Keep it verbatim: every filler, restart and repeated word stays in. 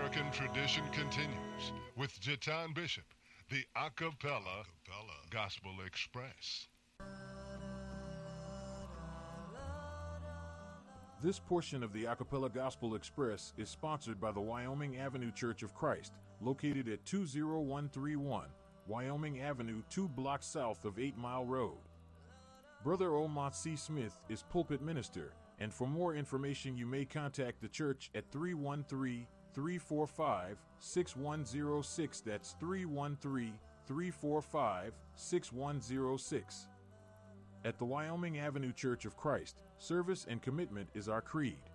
American tradition continues with Jatan Bishop, the Acapella Gospel Express. This portion of the Acapella Gospel Express is sponsored by the Wyoming Avenue Church of Christ, located at two oh one three one Wyoming Avenue, two blocks south of eight Mile Road. Brother Omar C. Smith is pulpit minister, and for more information you may contact the church at three one three, three four five, six one zero six. That's three one three, three four five, six one zero six. At the Wyoming Avenue Church of Christ, service and commitment is our creed.